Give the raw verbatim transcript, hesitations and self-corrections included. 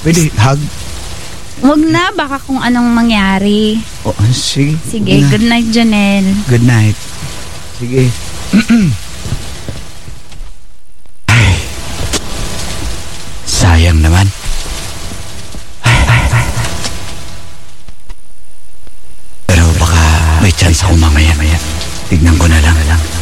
Pwede, hug. Huwag na, baka kung anong mangyari. Oh, sige. Sige, good night, Janelle. Good night. Sige. Ay, sayang naman. Ay, ay, ay. Pero baka may chance ako mamaya. Tignan ko na lang.